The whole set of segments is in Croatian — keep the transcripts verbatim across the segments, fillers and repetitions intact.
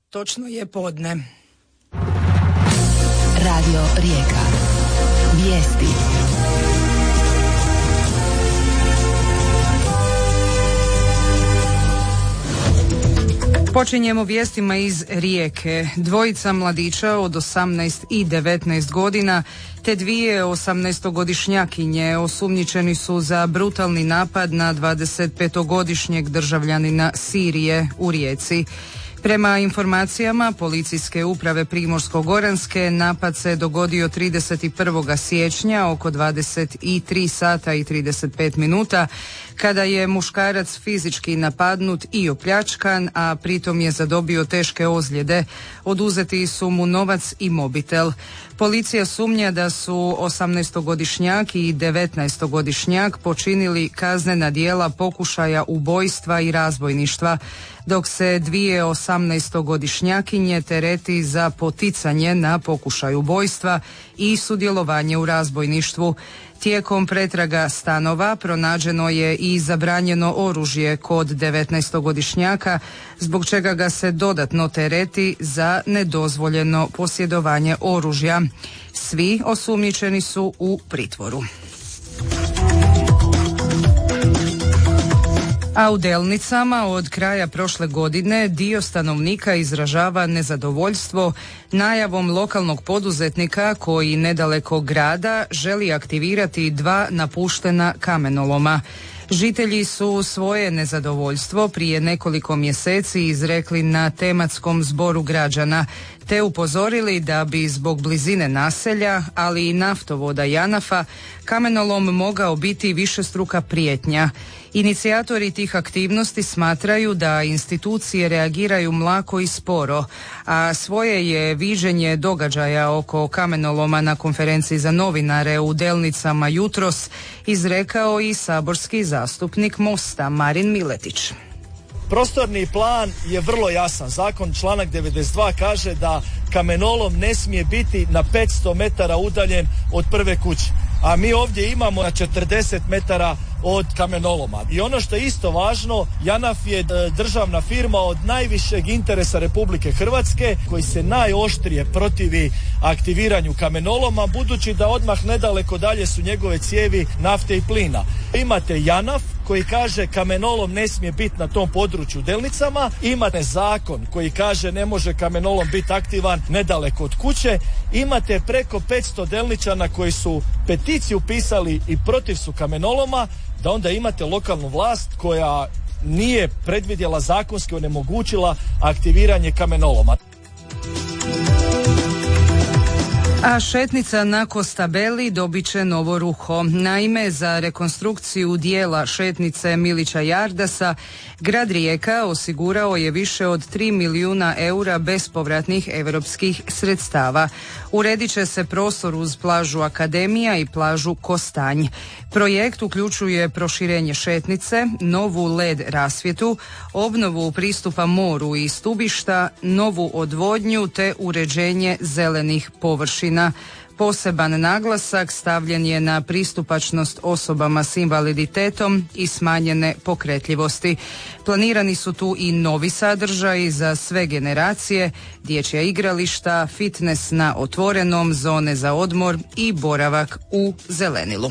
Točno je podne. Radio Rijeka. Vijesti. Počinjemo vijestima iz Rijeke. Dvojica mladića od osamnaest i devetnaest godina te dvije osamnaestogodišnjakinje osumnjičeni su za brutalni napad na dvadesetpetogodišnjeg državljanina Sirije u Rijeci. Prema informacijama Policijske uprave Primorsko-goranske, napad se dogodio trideset prvog siječnja oko dvadeset tri sata i trideset pet minuta, kada je muškarac fizički napadnut i opljačkan, a pritom je zadobio teške ozljede. Oduzeti su mu novac i mobitel. Policija sumnja da su osamnaestogodišnjak i devetnaestogodišnjak počinili kaznena djela pokušaja ubojstva i razbojništva, dok se dvije osamnaestogodišnjakinje tereti za poticanje na pokušaj ubojstva i sudjelovanje u razbojništvu. Tijekom pretraga stanova pronađeno je i zabranjeno oružje kod devetnaestogodišnjaka, zbog čega ga se dodatno tereti za nedozvoljeno posjedovanje oružja. Svi osumnjičeni su u pritvoru. A u Delnicama od kraja prošle godine dio stanovnika izražava nezadovoljstvo najavom lokalnog poduzetnika koji nedaleko grada želi aktivirati dva napuštena kamenoloma. Žitelji su svoje nezadovoljstvo prije nekoliko mjeseci izrekli na tematskom zboru građana, te upozorili da bi zbog blizine naselja, ali i naftovoda Janafa, kamenolom mogao biti višestruka prijetnja. Inicijatori tih aktivnosti smatraju da institucije reagiraju mlako i sporo, a svoje je viđenje događaja oko kamenoloma na konferenciji za novinare u Delnicama jutros izrekao i saborski zastupnik Mosta Marin Miletić. Prostorni plan je vrlo jasan. Zakon članak devedeset dva kaže da kamenolom ne smije biti na petsto metara udaljen od prve kuće. A mi ovdje imamo na četrdeset metara od kamenoloma. I ono što je isto važno, Janaf je državna firma od najvišeg interesa Republike Hrvatske koji se najoštrije protivi aktiviranju kamenoloma, budući da odmah nedaleko dalje su njegove cijevi nafte i plina. Imate Janaf koji kaže kamenolom ne smije biti na tom području Delnicama, imate zakon koji kaže ne može kamenolom biti aktivan nedaleko od kuće, imate preko petsto Delničana koji su peticiju pisali i protiv su kamenoloma, da onda imate lokalnu vlast koja nije predvidjela zakonski, onemogućila aktiviranje kamenoloma. A šetnica na Kostabeli dobit će novo ruho. Naime, za rekonstrukciju dijela šetnice Milića Jardasa grad Rijeka osigurao je više od tri milijuna eura bespovratnih europskih sredstava. Uredit će se prostor uz plažu Akademija i plažu Kostanj. Projekt uključuje proširenje šetnice, novu led rasvjetu, obnovu pristupa moru i stubišta, novu odvodnju te uređenje zelenih površina. Poseban naglasak stavljen je na pristupačnost osobama s invaliditetom i smanjene pokretljivosti. Planirani su tu i novi sadržaji za sve generacije, dječja igrališta, fitness na otvorenom, zone za odmor i boravak u zelenilu.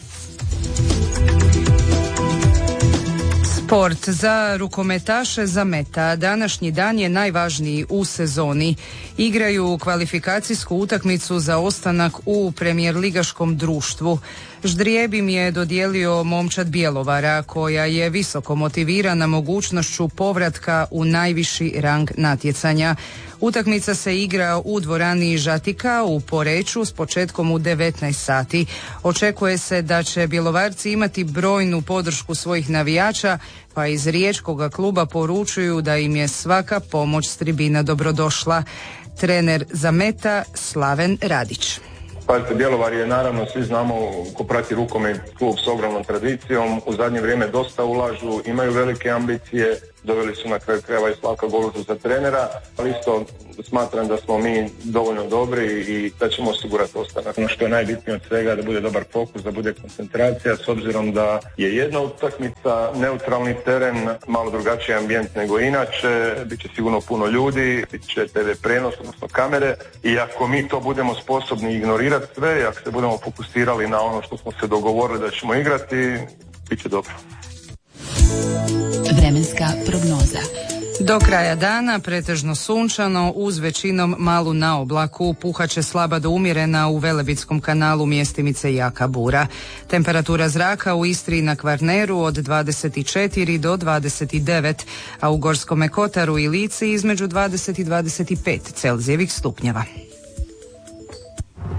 Sport. Za rukometaše Zameta današnji dan je najvažniji u sezoni. Igraju kvalifikacijsku utakmicu za ostanak u premijer ligaškom društvu. Ždrijeb im je dodijelio momčad Bjelovara, koja je visoko motivirana mogućnošću povratka u najviši rang natjecanja. Utakmica se igra u dvorani Žatika u Poreču s početkom u devetnaest sati. Očekuje se da će Bjelovarci imati brojnu podršku svojih navijača, pa iz riječkog kluba poručuju da im je svaka pomoć s tribina dobrodošla. Trener Zameta Slaven Radić. Pazite, Bjelovar je naravno, svi znamo, ko prati rukomet, klub s ogromnom tradicijom, u zadnje vrijeme dosta ulažu, imaju velike ambicije, doveli su na kraju krajeva i Slavka Golužu za trenera, ali isto smatram da smo mi dovoljno dobri i da ćemo osigurati ostanak. Ono što je najbitnije od svega da bude dobar fokus, da bude koncentracija, s obzirom da je jedna utakmica, neutralni teren, malo drugačiji ambijent nego inače, bit će sigurno puno ljudi, bit će te ve prenos, odnosno kamere, i ako mi to budemo sposobni ignorirati sve, i ako se budemo fokusirali na ono što smo se dogovorili da ćemo igrati, bit će dobro. Vremenska prognoza. Do kraja dana pretežno sunčano uz većinom malu naoblaku, puhaće slaba do umjerena u Velebitskom kanalu, mjestimice jaka bura. Temperatura zraka u Istri i na Kvarneru od dvadeset četiri do dvadeset devet, a u Gorskome kotaru i Lici između dvadeset i dvadeset pet Celzijevih stupnjeva.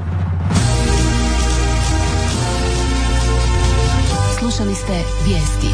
Slušali ste vijesti.